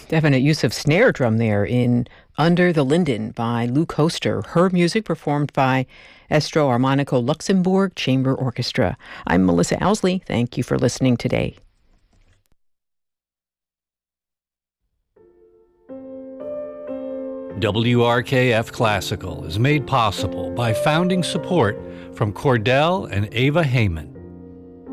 Definite use of snare drum there in Under the Linden by Lou Koster. Her music performed by Estro Armonico Luxembourg Chamber Orchestra. I'm Melissa Owsley. Thank you for listening today. WRKF Classical is made possible by founding support from Cordell and Ava Heyman.